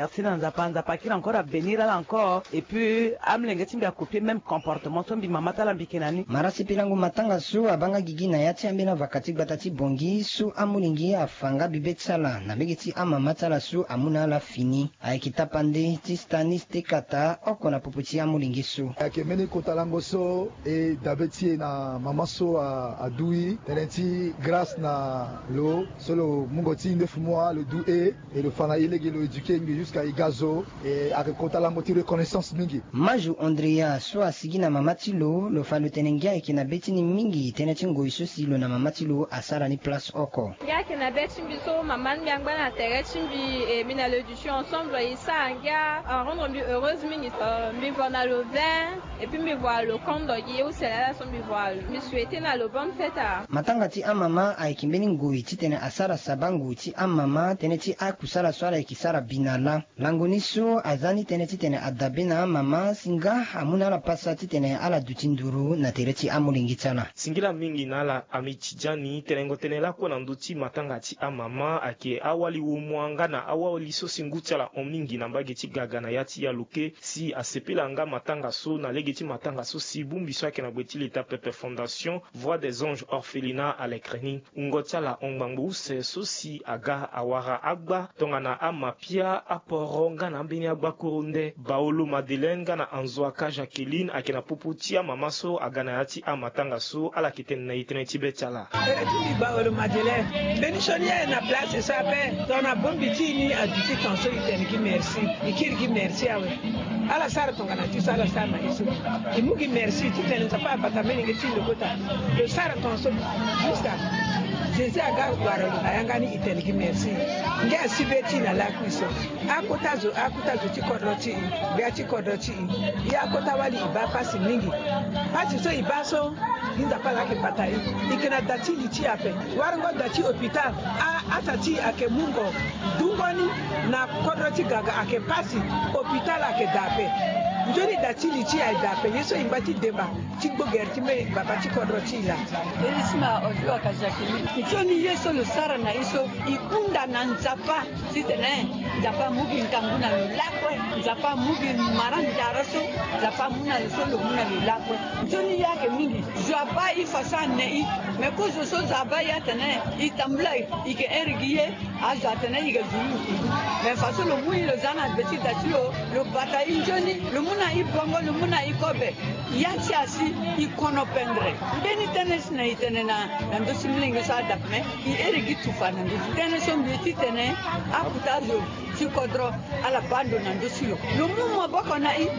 merci dans Nzapa qui encore à bénir là encore et puis amlenge timbi a copier même comportement tombi mama tala bikenani marasi pilangu matanga su abanga gigina yati ambina vakati batati bongi su amulingi afanga bibetsala na begeti amama tala su amuna la fini aikitapande tistanis tekata okona puputi amulingi su akemeni kotalango so e dabeti na mama so a dui tenenti grâce na lo solo mungoti 9 mois le doué et le fana ilégé le éduqué jusqu'à igazo et avec kotalango ti reconnaissance mingi maju andrea so asigina mama tilo lo falu tenengia ikina betini mingi teneti ngoiso silo na mama tilo asara ni place oko ngia kina betimbi so mama ngiangba na teretimbi et mina le du ensemble et ça ngia rendre mi heureuse mingi mi voir na le vin et puis mi voir le kondo yi ou c'est là son mi voir mi souhaiter na le bonne fête matanga ti amama aikimbeni ngoi ti tene asara sabangu ti amama teneti akusala swala ikisara binala langoni so azani teneti tene adabena mama singa amuna la pasa ti tene ala dutinduru na tereti amulingi tsala singila mingi nala amichijani tenengo tenela ko na nduti matanga ti amama ake awali wo mwanga na awali so singutsala omingi na mbageti gaga na yati ya luke si asepela nga matanga so na legeti matanga so si bumbi so ake na bweti leta pepe fondation voix des anges orphelinat à l'écrani ungotsala ongbangu se so si aga awara agba tongana amapia aporonga na mbeni agba koronde baolo madeleine gana anzoaka Jacqueline ake na puputia mama so agana yati amatanga so ala kiten na itene tibetala eretini baolo madeleine benisonia na place ça pe tona bombitini aditi tonso itene ki merci ikirgi merci awe ala sara tongana ti sala sama isu imugi merci ti tene Nzapa batameni ngeti lokota le sara tonso jusqu'à Jésus aga waro ayangani itene ki merci ngia sibeti na la kuiso akutazo ti kodroti beati kodroti ya kota wali iba pasi mingi pasi so ibaso Nzapa la ke patai ikena dati liti ape warango dati hospital atati ake mungo dungoni na kodroti gaga ake pasi hospital ake dape njoni dati liti ai dape yeso imbati demba tigbo gerti me babati kodroti la elisma odio akazakini njoni yeso lo sara na iso ikunda na Nzapa sitene Nzapa mugi nkanguna lo lakwe Nzapa mugi marandi daraso Nzapa muna lo solo muna lo lakwe njoni yake mingi Nzapa ifasane i mekuzo so Nzapa yatene itambla ike erigiye azatene ike zulu me faso lo mui lo zana beti datio lo bata injoni lo muna ibongo lo muna ikobe yati asi ikono pendre beni tenes na itene na ndo simlingi sa dapme i erigi tufana ndo tenes on beti tene akutazo chikodro ala bando na ndo silo lo mumo boko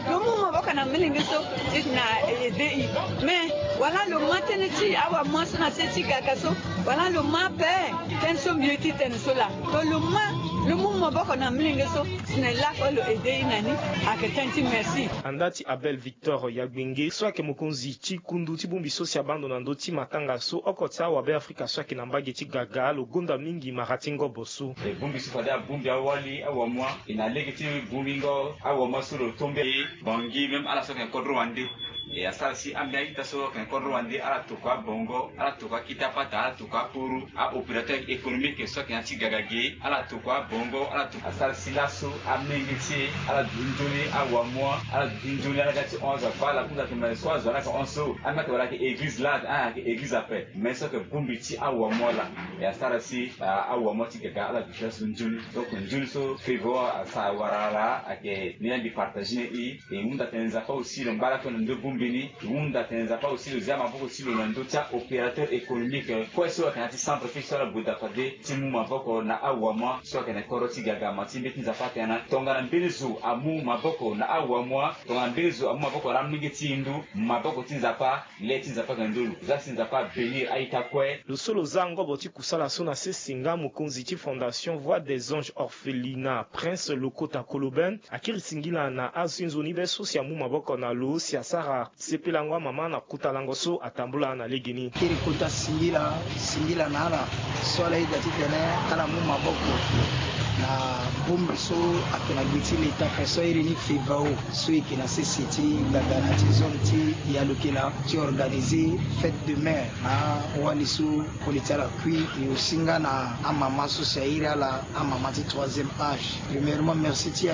na milingi so na dei me wala lo matene ti awa mos na seti gagaso wala lo mape tenso mieti tensola to lo mumo boko na milingi so sine la ko lo edei nani aketenti merci andati Abel Victor Yagbenge so ake mokonzi ti kundu ti bumbi so si abando na ndo ti matanga so okota wa be Afrika so ake na mbage ti gaga lo gonda mingi maratingo bosu bumbi so fada bumbi awali awamwa ina legiti bumbi ngo awamwa so lo tombe bangi même ala so ken kodro wande et asa si ambia ita so ken kodro wande ala to kwa bongo ala to kwa kitapata ala to kwa puru a opérateur économique so ken ti gaga ge ala to kwa bongo ala to asa silaso amengiti ala dundoni awamwa ala dundoni ala gati 11 fa la kunda ke so azala ka onso amaka wala ke église là ke église après mais so ke bumbi ti awamwa la et asa si awamwa ti gaga ala bisha sunjuni donc njuni so fevo asa warala ake ni ndi partager et munda tenza pa aussi le mbala ko ndo bumbini munda tenza pa aussi le zama boko aussi le ndo tia opérateur économique ko so ka ti centre fixe la buda pade ti mu maboko na awamwa so ka na koroti gaga matimbe tinza pa tena tonga na mbezo amu maboko na awamwa tonga mbezo amu maboko ramingi tindu maboko tinza pa le tinza pa ngandulu za tinza pa bénir aita kwe le solo zango boti kusala so na sesinga mokonzi ti fondation voix des anges orphelinat prince lokota koloben akiri singila na asinzoni be so si amu maboko na lo si asara sepelango mama na kutalango so atambula na legeni kiri kuta singila na ala sola ida titene kala mu maboko na bumbi so akina biti leta peso iri ni fevao so ikina sisiti gagana ti zone ti ya lokela ti organiser fête de mer na wani so politala kui et osinga na amama so sa ira la amama ti 3e âge. Premièrement merci ti